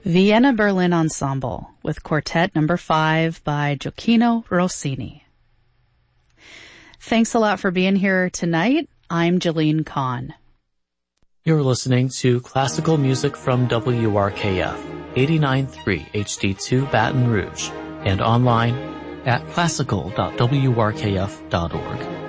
Vienna Berlin Ensemble with Quartet No. 5 by Gioacchino Rossini. Thanks a lot for being here tonight. I'm Jalene Kahn. You're listening to classical music from WRKF 89.3 HD2 Baton Rouge and online at classical.wrkf.org.